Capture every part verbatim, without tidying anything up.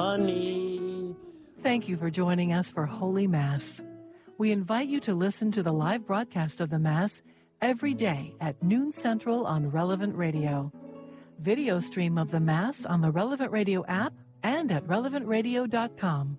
money. Thank you for joining us for Holy Mass. We invite you to listen to the live broadcast of the Mass every day at noon Central on Relevant Radio. Video stream of the Mass on the Relevant Radio app and at relevant radio dot com.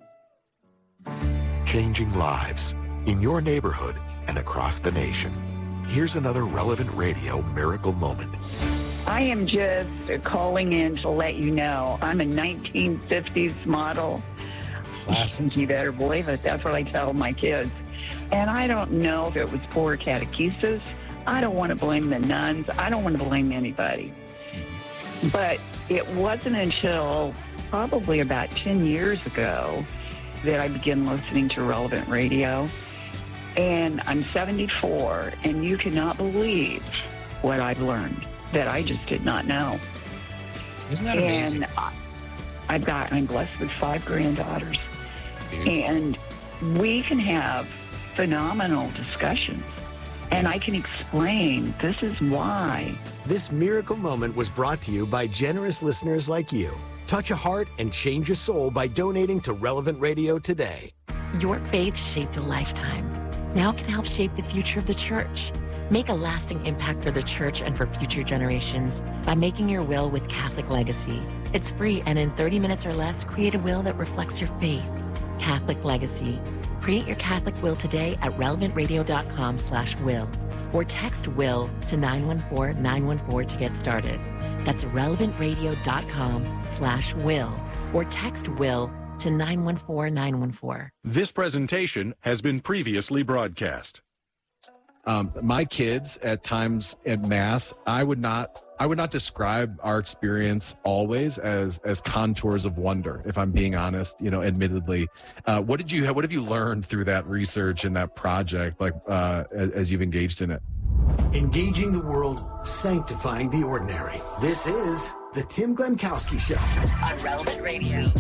Changing lives in your neighborhood and across the nation. Here's another Relevant Radio miracle moment. I am just calling in to let you know I'm a nineteen fifties model. Classic. You better believe it. That's what I tell my kids. And I don't know if it was poor catechesis. I don't want to blame the nuns. I don't want to blame anybody. But it wasn't until probably about ten years ago that I began listening to Relevant Radio. And I'm seventy-four, and you cannot believe what I've learned that I just did not know. Isn't that amazing? And I, I've got, I'm blessed with five granddaughters. Beautiful. And we can have phenomenal discussions. And I can explain this is why. This miracle moment was brought to you by generous listeners like you. Touch a heart and change a soul by donating to Relevant Radio today. Your faith shaped a lifetime. Now can help shape the future of the church. Make a lasting impact for the church and for future generations by making your will with Catholic Legacy. It's free, and in thirty minutes or less, create a will that reflects your faith. Catholic Legacy. Create your Catholic will today at relevant radio dot com slash will or text will to nine one four nine one four to get started. That's relevant radio dot com slash will or text will to nine one four nine one four. This presentation has been previously broadcast. Um, my kids at times at Mass, I would not, I would not describe our experience always as as contours of wonder. If I'm being honest, you know, admittedly, uh, what did you, what have you learned through that research and that project, like uh, as, as you've engaged in it? Engaging the world, sanctifying the ordinary. This is the Tim Glenkowski Show On Relevant Radio.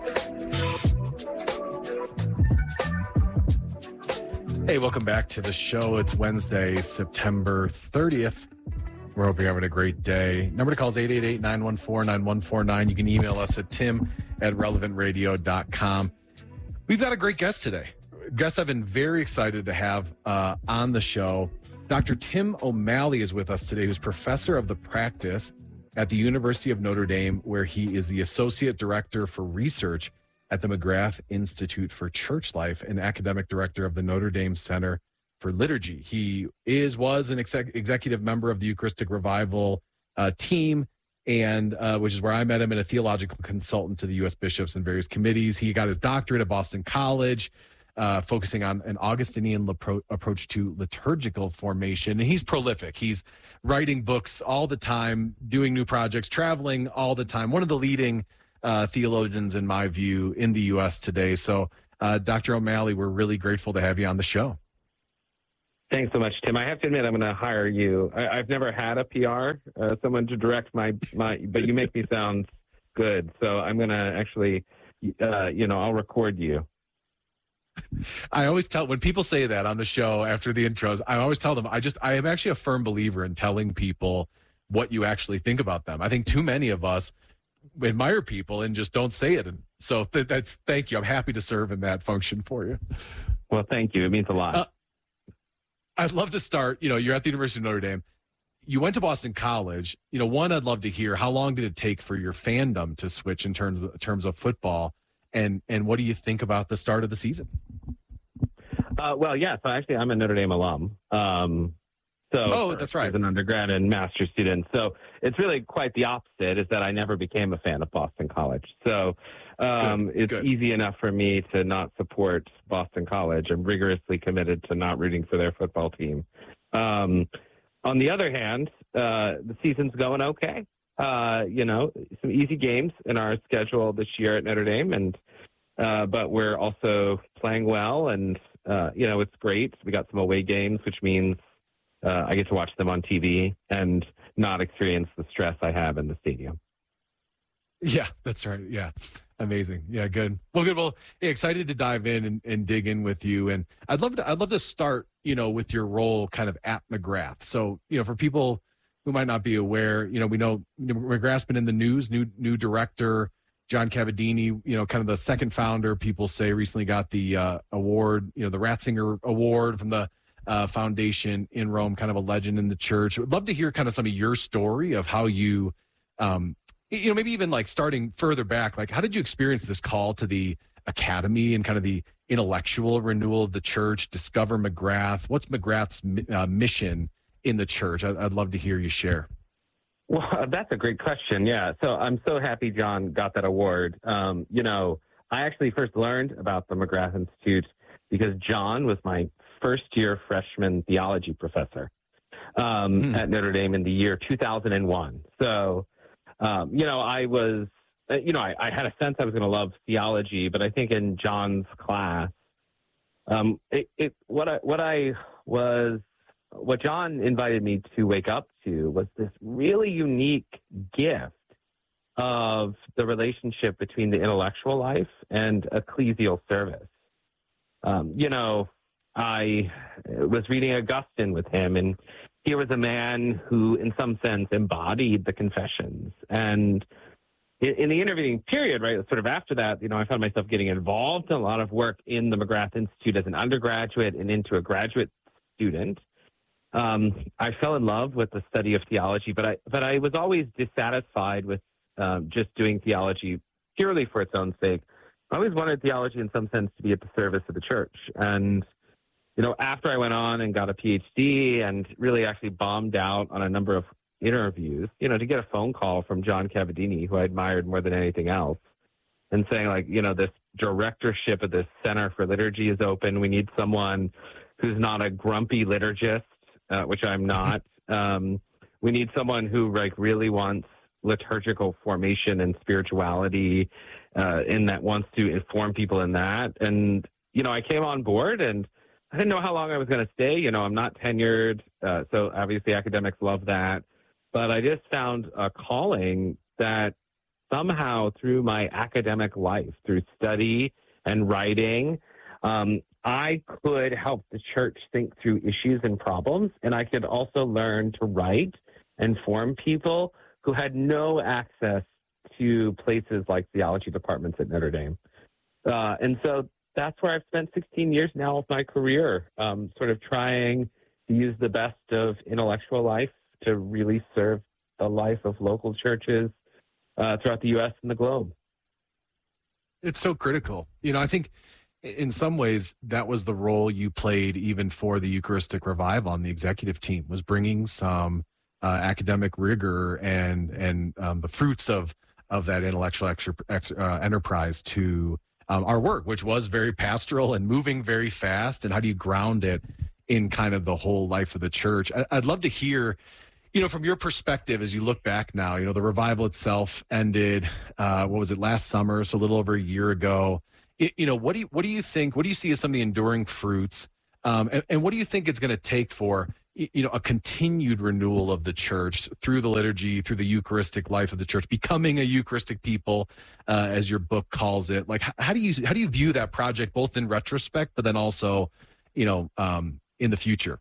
Hey, welcome back to the show. It's Wednesday, September thirtieth. We're hoping you're having a great day. Number to call is eight eight eight, nine one four, nine one four nine. You can email us at tim at relevant radio dot com. We've got a great guest today. Guest I've been very excited to have uh, on the show. Doctor Tim O'Malley is with us today, who's professor of the practice at the University of Notre Dame, where he is the associate director for research at the McGrath Institute for Church Life and academic director of the Notre Dame Center for Liturgy. He is, was an exec, executive member of the Eucharistic Revival uh, team, and uh, which is where I met him, and a theological consultant to the U S bishops and various committees. He got his doctorate at Boston College, uh, focusing on an Augustinian lapro- approach to liturgical formation. And he's prolific. He's writing books all the time, doing new projects, traveling all the time. One of the leading Uh, theologians, in my view, in the U S today. So, uh, Doctor O'Malley, we're really grateful to have you on the show. Thanks so much, Tim. I have to admit, I'm going to hire you. I, I've never had a P R, uh, someone to direct my, my, but you make me sound good. So I'm going to actually, uh, you know, I'll record you. I always tell, when people say that on the show after the intros, I always tell them, I just, I am actually a firm believer in telling people what you actually think about them. I think too many of us admire people and just don't say it. And so th- that's, thank you. I'm happy to serve in that function for you. Well, thank you. It means a lot. Uh, I'd love to start, you know, you're at the University of Notre Dame. You went to Boston College. You know, one, I'd love to hear, how long did it take for your fandom to switch in terms of, terms of football? And, and what do you think about the start of the season? Uh, well, yeah. So actually, I'm a Notre Dame alum. Um, So oh, that's right. As an undergrad and master's student. So it's really quite the opposite, is that I never became a fan of Boston College. So um, good, it's good. easy enough for me to not support Boston College. I'm rigorously committed to not rooting for their football team. Um, on the other hand, uh, the season's going okay. Uh, you know, some easy games in our schedule this year at Notre Dame, and uh, but we're also playing well, and uh, you know, it's great. We got some away games, which means Uh, I get to watch them on T V and not experience the stress I have in the stadium. Yeah, that's right. Yeah. Amazing. Yeah, good. Well, good. Well, yeah, excited to dive in and, and dig in with you. And I'd love to, I'd love to start, you know, with your role kind of at McGrath. So, you know, for people who might not be aware, you know, we know McGrath's been in the news, new, new director. John Cavadini, you know, kind of the second founder, people say recently got the uh, award, you know, the Ratzinger Award from the uh, foundation in Rome, kind of a legend in the church. I'd love to hear kind of some of your story of how you, um, you know, maybe even like starting further back, like how did you experience this call to the academy and kind of the intellectual renewal of the church, discover McGrath? What's McGrath's uh, mission in the church? I- I'd love to hear you share. Well, that's a great question. Yeah. So I'm so happy John got that award. Um, you know, I actually first learned about the McGrath Institute because John was my first year freshman theology professor um, mm. at Notre Dame in the year two thousand one. So, um, you know, I was, you know, I, I had a sense I was going to love theology, but I think in John's class, um, it, it, what I, what I was, what John invited me to wake up to was this really unique gift of the relationship between the intellectual life and ecclesial service. Um, you know, I was reading Augustine with him, and here was a man who, in some sense, embodied the confessions. And in, in the intervening period, right, sort of after that, you know, I found myself getting involved in a lot of work in the McGrath Institute as an undergraduate and into a graduate student. Um, I fell in love with the study of theology, but I but I was always dissatisfied with um, just doing theology purely for its own sake. I always wanted theology in some sense to be at the service of the church. And, you know, after I went on and got a P H D and really actually bombed out on a number of interviews, you know, to get a phone call from John Cavadini, who I admired more than anything else, and saying, like, you know, this directorship of this Center for Liturgy is open. We need someone who's not a grumpy liturgist, uh, which I'm not. Um, we need someone who, like, really wants liturgical formation and spirituality, uh, and that wants to inform people in that. And, you know, I came on board, and I didn't know how long I was going to stay. You know, I'm not tenured, uh, so obviously academics love that. But I just found a calling that somehow through my academic life, through study and writing, um, I could help the church think through issues and problems, and I could also learn to write and form people who had no access to places like theology departments at Notre Dame. Uh, and so that's where I've spent sixteen years now of my career, um, sort of trying to use the best of intellectual life to really serve the life of local churches uh, throughout the U S and the globe. It's so critical. You know, I think in some ways that was the role you played even for the Eucharistic Revival on the executive team, was bringing some uh, academic rigor and and um, the fruits of of that intellectual extra, ex, uh, enterprise to um, our work, which was very pastoral and moving very fast. And how do you ground it in kind of the whole life of the church? I, I'd love to hear, you know, from your perspective, as you look back now, you know, the revival itself ended, uh, what was it, last summer, so a little over a year ago. It, you know, what do you, what do you think, what do you see as some of the enduring fruits? Um, and, and what do you think it's going to take for, you know, a continued renewal of the church through the liturgy, through the Eucharistic life of the church, becoming a Eucharistic people, uh, as your book calls it? Like, how, how do you, how do you view that project, both in retrospect, but then also, you know, um, in the future?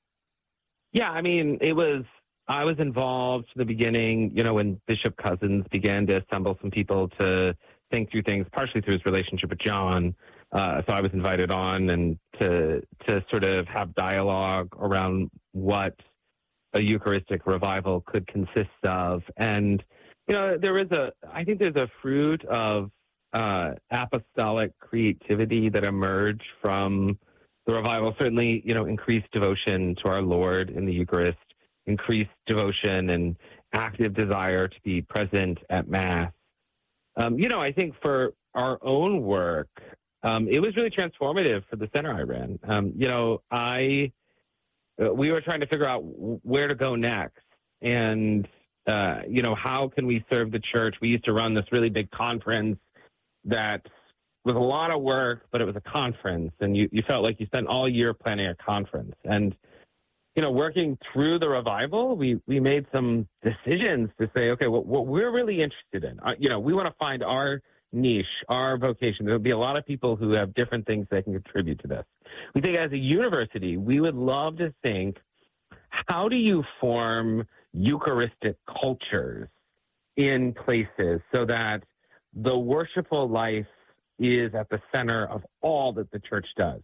Yeah, I mean, it was, I was involved from the beginning, you know, when Bishop Cousins began to assemble some people to think through things, partially through his relationship with John. Uh, so I was invited on and to to sort of have dialogue around what a Eucharistic revival could consist of. And, you know, there is a, I think there's a fruit of uh, apostolic creativity that emerged from the revival. Certainly, you know, increased devotion to our Lord in the Eucharist, increased devotion and active desire to be present at Mass. Um, you know, I think for our own work, um, it was really transformative for the center I ran. Um, you know, I uh, we were trying to figure out w- where to go next, and uh, you know, how can we serve the church? We used to run this really big conference that was a lot of work, but it was a conference, and you, you felt like you spent all year planning a conference. And you know, working through the revival, we, we made some decisions to say, okay, well, what we're really interested in, uh, you know, we want to find our niche, our vocation. There'll be a lot of people who have different things that can contribute to this. We think as a university, we would love to think, how do you form Eucharistic cultures in places so that the worshipful life is at the center of all that the church does.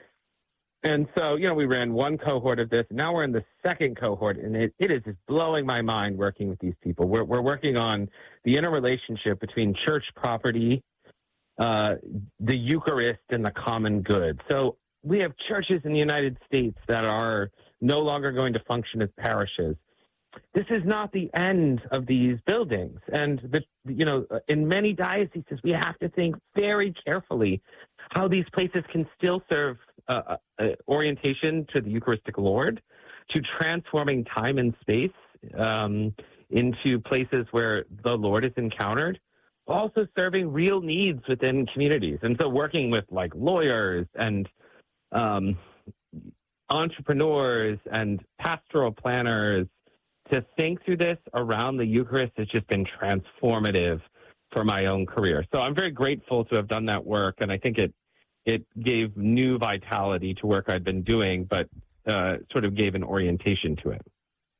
And so, you know, we ran one cohort of this. Now we're in the second cohort, and it, it is just blowing my mind working with these people. We're, we're working on the interrelationship between church property, uh, the Eucharist, and the common good. So we have churches in the United States that are no longer going to function as parishes. This is not the end of these buildings. And, the, you know, in many dioceses, we have to think very carefully how these places can still serve uh, uh, orientation to the Eucharistic Lord, to transforming time and space um, into places where the Lord is encountered, also serving real needs within communities. And so working with like lawyers and um, entrepreneurs and pastoral planners to think through this around the Eucharist has just been transformative for my own career. So I'm very grateful to have done that work, and I think it it gave new vitality to work I'd been doing, but uh, sort of gave an orientation to it.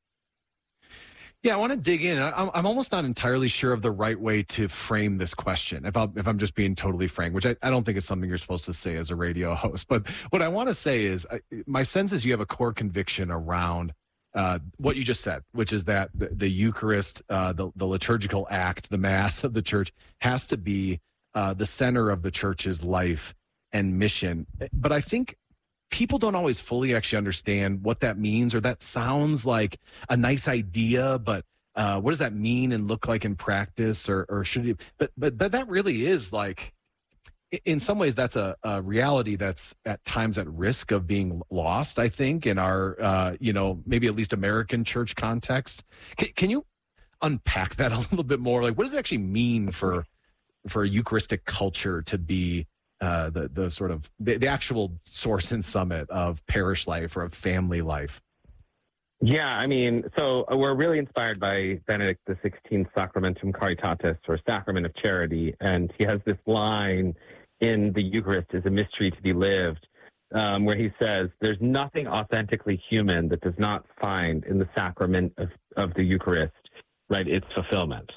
Yeah, I want to dig in. I'm, I'm almost not entirely sure of the right way to frame this question, if, I'll, if I'm just being totally frank, which I, I don't think is something you're supposed to say as a radio host. But what I want to say is I, my sense is you have a core conviction around uh, what you just said, which is that the, the Eucharist, uh, the, the liturgical act, the Mass of the church has to be uh, the center of the church's life and mission. But I think people don't always fully actually understand what that means, or that sounds like a nice idea, but uh, what does that mean and look like in practice, or, or should it? But, but, but that really is like, in some ways, that's a, a reality that's at times at risk of being lost, I think, in our, uh, you know, maybe at least American church context. Can, can you unpack that a little bit more? Like, what does it actually mean for, for a Eucharistic culture to be Uh, the the sort of the, the actual source and summit of parish life or of family life? Yeah, I mean, so we're really inspired by Benedict the sixteenth Sacramentum Caritatis, or Sacrament of Charity, and he has this line in the Eucharist is a mystery to be lived, um, where he says, "There's nothing authentically human that does not find in the sacrament of, of the Eucharist, right, its fulfillment."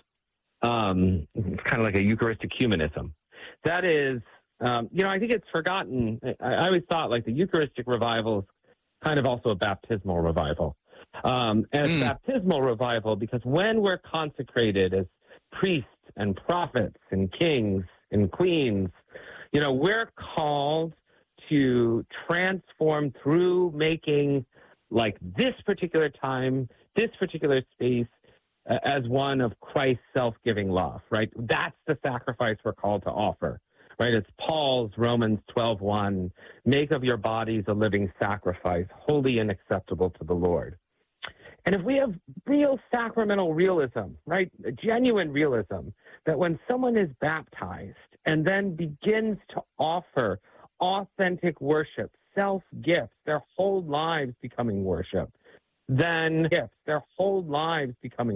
Um, it's kind of like a Eucharistic humanism. That is. Um, you know, I think it's forgotten. I, I always thought like the Eucharistic revival is kind of also a baptismal revival. Um, and it's mm. baptismal revival because when we're consecrated as priests and prophets and kings and queens, you know, we're called to transform through making like this particular time, this particular space uh, as one of Christ's self-giving love, right? That's the sacrifice we're called to offer. Right, it's Paul's Romans twelve one, make of your bodies a living sacrifice, holy and acceptable to the Lord. And if we have real sacramental realism, right, a genuine realism, that when someone is baptized and then begins to offer authentic worship, self-gifts, their whole lives becoming worship, then gifts, their whole lives becoming